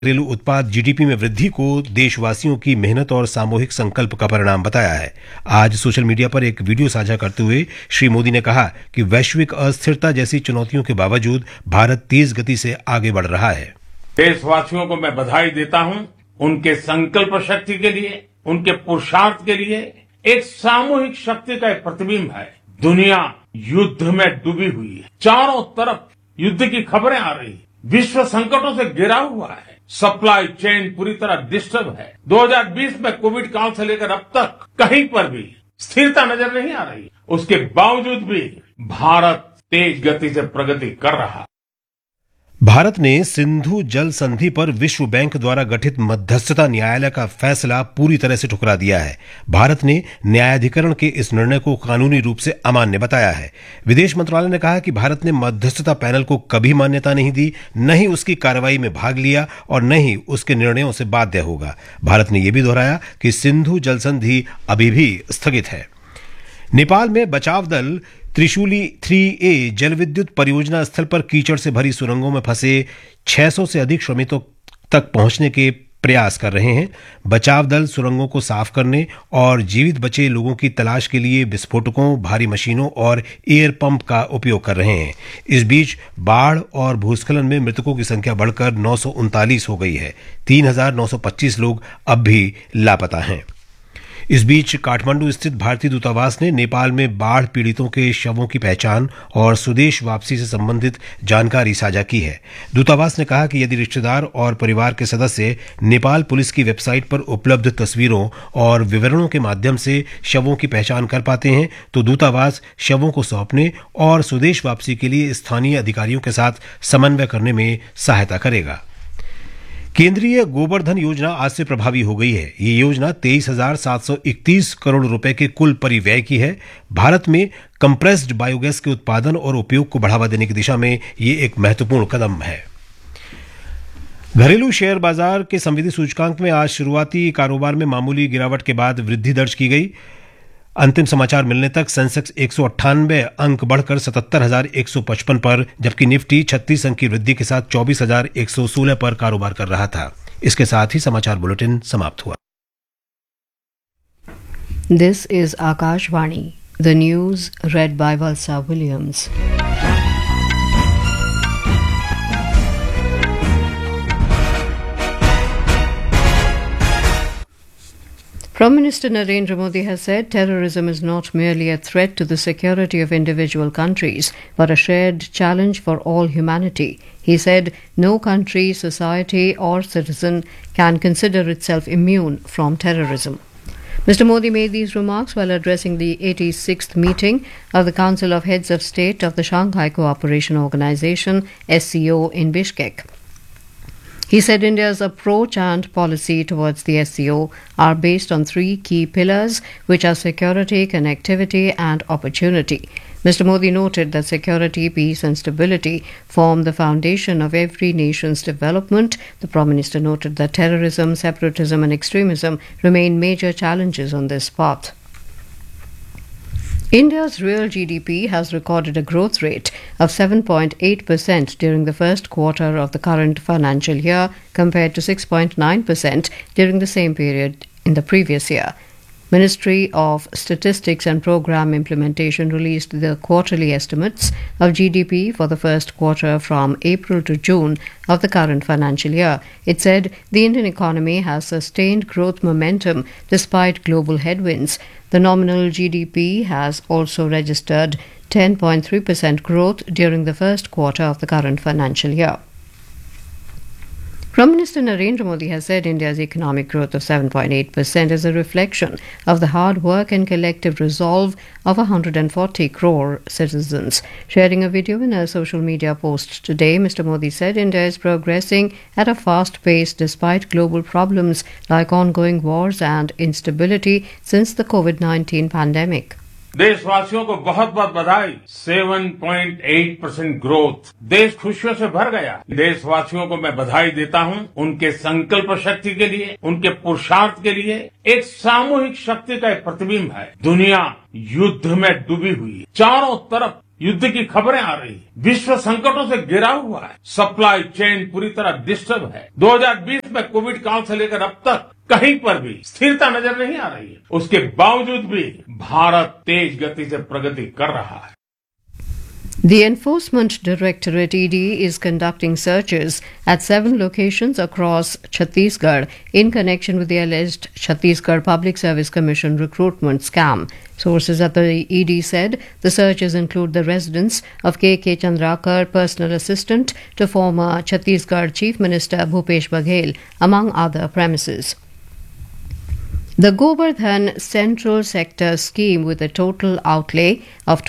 घरेलू उत्पाद जीडीपी में वृद्धि को देशवासियों की मेहनत और सामूहिक संकल्प का परिणाम बताया है। आज सोशल मीडिया पर एक वीडियो साझा करते हुए श्री मोदी ने कहा कि वैश्विक अस्थिरता जैसी चुनौतियों के बावजूद भारत तेज गति से आगे बढ़ रहा है। देशवासियों को मैं बधाई देता हूं, उनके संकल्प शक्ति के लिए, उनके पुरुषार्थ के लिए। एक सामूहिक शक्ति का एक प्रतिबिंब है। दुनिया युद्ध में डूबी हुई है, चारों तरफ युद्ध की खबरें आ रही है, विश्व संकटों से घिरा हुआ है, सप्लाई चेन पूरी तरह डिस्टर्ब है। 2020 में कोविड काल से लेकर अब तक कहीं पर भी स्थिरता नजर नहीं आ रही। उसके बावजूद भी भारत तेज गति से प्रगति कर रहा है। भारत ने सिंधु जल संधि पर विश्व बैंक द्वारा गठित मध्यस्थता न्यायालय का फैसला पूरी तरह से ठुकरा दिया है। भारत ने न्यायाधिकरण के इस निर्णय को कानूनी रूप से अमान्य बताया है। विदेश मंत्रालय ने कहा कि भारत ने मध्यस्थता पैनल को कभी मान्यता नहीं दी, न ही उसकी कार्रवाई में भाग लिया और न ही उसके निर्णयों से बाध्य होगा। भारत ने यह भी दोहराया कि सिंधु जल संधि अभी भी स्थगित है। नेपाल में बचाव दल त्रिशूली 3A जलविद्युत परियोजना स्थल पर कीचड़ से भरी सुरंगों में फंसे 600 से अधिक श्रमिकों तक पहुंचने के प्रयास कर रहे हैं। बचाव दल सुरंगों को साफ करने और जीवित बचे लोगों की तलाश के लिए विस्फोटकों, भारी मशीनों और एयर पंप का उपयोग कर रहे हैं। इस बीच बाढ़ और भूस्खलन में मृतकों की संख्या बढ़कर 939 हो गई है। 3,925 लोग अब भी लापता हैं। इस बीच काठमांडू स्थित भारतीय दूतावास ने नेपाल में बाढ़ पीड़ितों के शवों की पहचान और स्वदेश वापसी से संबंधित जानकारी साझा की है। दूतावास ने कहा कि यदि रिश्तेदार और परिवार के सदस्य नेपाल पुलिस की वेबसाइट पर उपलब्ध तस्वीरों और विवरणों के माध्यम से शवों की पहचान कर पाते हैं तो दूतावास शवों को सौंपने और स्वदेश वापसी के लिए स्थानीय अधिकारियों के साथ समन्वय करने में सहायता करेगा। केंद्रीय गोबर धन योजना आज से प्रभावी हो गई है। ये योजना 23,731 करोड़ रुपए के कुल परिव्यय की है। भारत में कंप्रेस्ड बायोगैस के उत्पादन और उपयोग को बढ़ावा देने की दिशा में ये एक महत्वपूर्ण कदम है। घरेलू शेयर बाजार के संविधि सूचकांक में आज शुरुआती कारोबार में मामूली गिरावट के बाद वृद्धि दर्ज की गई। अंतिम समाचार मिलने तक सेंसेक्स 198 अंक बढ़कर 77,155 पर, जबकि निफ्टी 36 अंक की वृद्धि के साथ 24,116 पर कारोबार कर रहा था। इसके साथ ही समाचार बुलेटिन समाप्त हुआ। This is Akashvani, the news red bye Valsa Williams. Prime Minister Narendra Modi has said terrorism is not merely a threat to the security of individual countries, but a shared challenge for all humanity. He said no country, society or citizen can consider itself immune from terrorism. Mr. Modi made these remarks while addressing the 86th meeting of the Council of Heads of State of the Shanghai Cooperation Organization, SCO, in Bishkek. He said India's approach and policy towards the SCO are based on three key pillars, which are security, connectivity, and opportunity. Mr. Modi noted that security, peace, and stability form the foundation of every nation's development. The Prime Minister noted that terrorism, separatism, and extremism remain major challenges on this path. India's real GDP has recorded a growth rate of 7.8% during the first quarter of the current financial year, compared to 6.9% during the same period in the previous year. Ministry of Statistics and Program Implementation released the quarterly estimates of GDP for the first quarter from April to June of the current financial year. It said the Indian economy has sustained growth momentum despite global headwinds. The nominal GDP has also registered 10.3% growth during the first quarter of the current financial year. Prime Minister Narendra Modi has said India's economic growth of 7.8% is a reflection of the hard work and collective resolve of 140 crore citizens. Sharing a video in a social media post today, Mr. Modi said India is progressing at a fast pace despite global problems like ongoing wars and instability since the COVID-19 pandemic. देशवासियों को बहुत बहुत बधाई। 7.8% growth, देश खुशियों से भर गया। देशवासियों को मैं बधाई देता हूं, उनके संकल्प शक्ति के लिए, उनके पुरुषार्थ के लिए। एक सामूहिक शक्ति का एक प्रतिबिंब है। दुनिया युद्ध में डूबी हुई है, चारों तरफ युद्ध की खबरें आ रही है, विश्व संकटों से घिरा हुआ है, सप्लाई चेन पूरी तरह डिस्टर्ब है। 2020 में कोविड काल से लेकर अब तक कहीं पर भी स्थिरता नजर नहीं आ रही है। उसके बावजूद भी भारत तेज गति से प्रगति कर रहा है। The Enforcement Directorate ED is conducting searches at 7 locations across Chhattisgarh in connection with the alleged Chhattisgarh Public Service Commission recruitment scam. Sources at the ED said the searches include the residence of K.K. Chandrakar, personal assistant to former Chhattisgarh Chief Minister Bhupesh Baghel, among other premises. The Govardhan Central Sector Scheme, with a total outlay of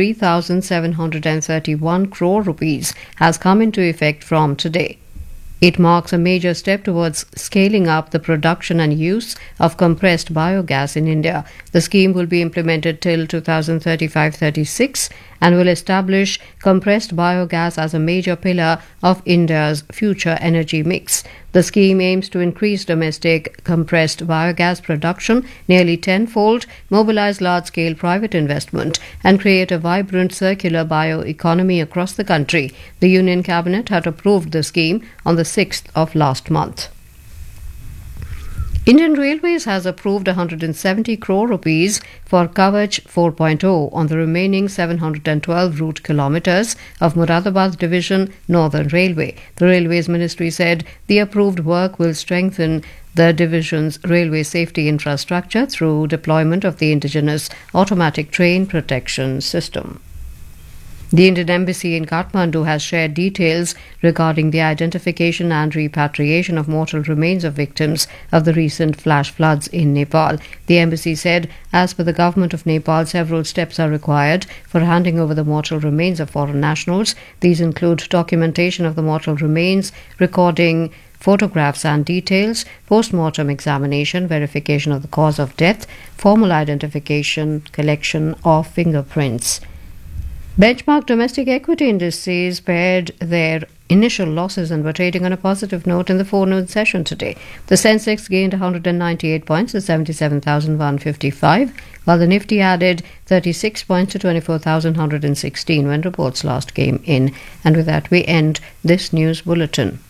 23,731 crore rupees, has come into effect from today. It marks a major step towards scaling up the production and use of compressed biogas in India. The scheme will be implemented till 2035-36 and will establish compressed biogas as a major pillar of India's future energy mix. The scheme aims to increase domestic compressed biogas production nearly tenfold, mobilize large-scale private investment, and create a vibrant circular bioeconomy across the country. The Union Cabinet had approved the scheme on the 6th of last month. Indian Railways has approved 170 crore rupees for Kavach 4.0 on the remaining 712 route kilometres of Moradabad Division Northern Railway. The Railways Ministry said the approved work will strengthen the division's railway safety infrastructure through deployment of the indigenous automatic train protection system. The Indian Embassy in Kathmandu has shared details regarding the identification and repatriation of mortal remains of victims of the recent flash floods in Nepal. The embassy said, as per the government of Nepal, several steps are required for handing over the mortal remains of foreign nationals. These include documentation of the mortal remains, recording photographs and details, post-mortem examination, verification of the cause of death, formal identification, collection of fingerprints. Benchmark domestic equity indices pared their initial losses and were trading on a positive note in the forenoon session today. The Sensex gained 198 points to 77,155, while the Nifty added 36 points to 24,116 when reports last came in. And with that, we end this news bulletin.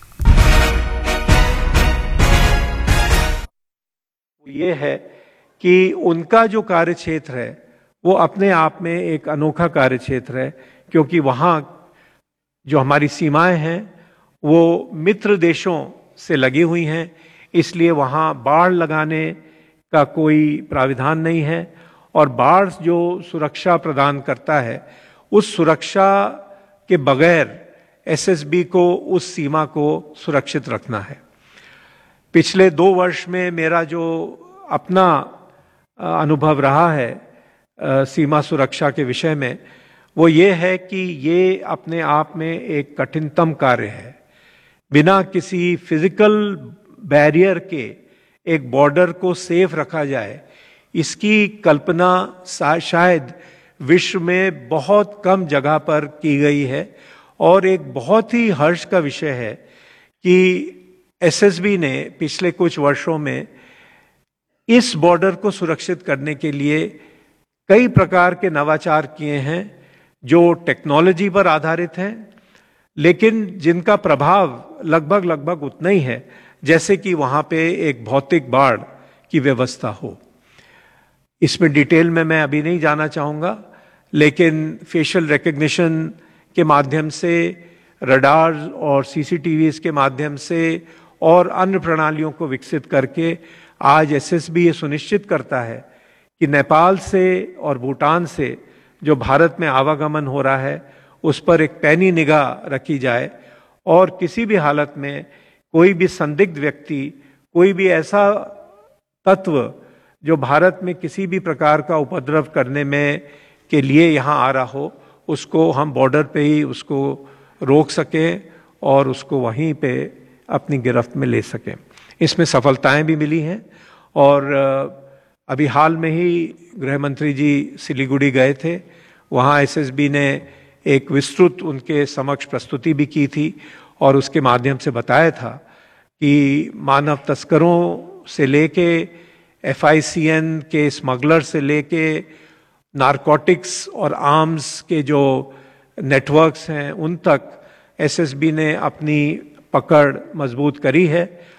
ये है कि उनका जो कार्यक्षेत्र है वो अपने आप में एक अनोखा कार्यक्षेत्र है, क्योंकि वहाँ जो हमारी सीमाएं हैं वो मित्र देशों से लगी हुई हैं, इसलिए वहाँ बाड़ लगाने का कोई प्राविधान नहीं है और बाड़ जो सुरक्षा प्रदान करता है उस सुरक्षा के बगैर एसएसबी को उस सीमा को सुरक्षित रखना है। पिछले 2 वर्ष में मेरा जो अपना अनुभव रहा है सीमा सुरक्षा के विषय में वो ये है कि ये अपने आप में एक कठिनतम कार्य है। बिना किसी फिजिकल बैरियर के एक बॉर्डर को सेफ रखा जाए, इसकी कल्पना शायद विश्व में बहुत कम जगह पर की गई है और एक बहुत ही हर्ष का विषय है कि एसएसबी ने पिछले कुछ वर्षों में इस बॉर्डर को सुरक्षित करने के लिए कई प्रकार के नवाचार किए हैं जो टेक्नोलॉजी पर आधारित हैं, लेकिन जिनका प्रभाव लगभग उतना ही है जैसे कि वहाँ पे एक भौतिक बाड़ की व्यवस्था हो। इसमें डिटेल में मैं अभी नहीं जाना चाहूँगा, लेकिन फेशियल रिकग्निशन के माध्यम से, रडार और सीसीटीवीज के माध्यम से और अन्य प्रणालियों को विकसित करके आज एसएसबी ये सुनिश्चित करता है कि नेपाल से और भूटान से जो भारत में आवागमन हो रहा है उस पर एक पैनी निगाह रखी जाए और किसी भी हालत में कोई भी संदिग्ध व्यक्ति, कोई भी ऐसा तत्व जो भारत में किसी भी प्रकार का उपद्रव करने में के लिए यहाँ आ रहा हो, उसको हम बॉर्डर पे ही उसको रोक सकें और उसको वहीं पे अपनी गिरफ्त में ले सकें। इसमें सफलताएं भी मिली हैं और अभी हाल में ही गृह मंत्री जी सिलीगुड़ी गए थे, वहाँ एसएसबी ने एक विस्तृत उनके समक्ष प्रस्तुति भी की थी और उसके माध्यम से बताया था कि मानव तस्करों से लेके एफआईसीएन के स्मगलर से लेके नारकोटिक्स और आर्म्स के जो नेटवर्क्स हैं उन तक एसएसबी ने अपनी पकड़ मजबूत करी है